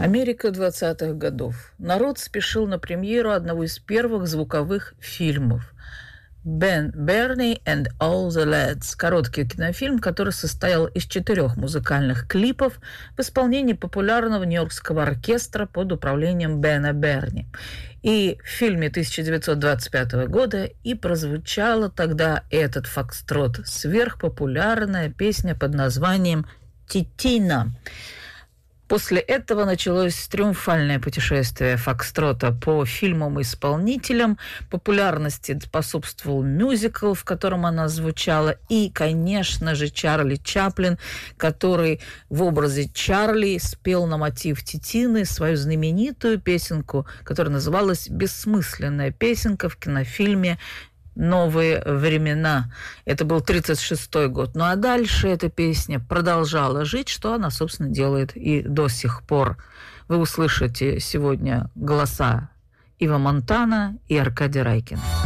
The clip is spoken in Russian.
Америка 20-х годов. Народ спешил на премьеру одного из первых звуковых фильмов «Bernie and All the Lads». Короткий кинофильм, который состоял из 4 музыкальных клипов в исполнении популярного нью-йоркского оркестра под управлением Бена Берни. И в фильме 1925 года и прозвучала тогда этот фокстрот, сверхпопулярная песня под названием «Титина». После этого началось триумфальное путешествие фокстрота по фильмам и исполнителям. Популярности способствовал мюзикл, в котором она звучала. И, конечно же, Чарли Чаплин, который в образе Чарли спел на мотив Титины свою знаменитую песенку, которая называлась «Бессмысленная песенка» в кинофильме «Новые времена». Это был 1936 год. Ну а дальше эта песня продолжала жить, что она, собственно, делает и до сих пор. Вы услышите сегодня голоса Ива Монтана и Аркадий Райкин.